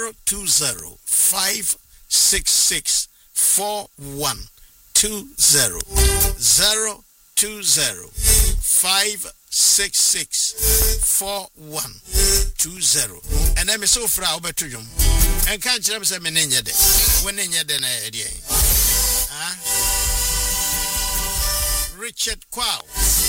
020 566 4120 020 566 4120 and then me so fra obetudum and can't tell me say me nenya de when nenya de na e Richard Kwao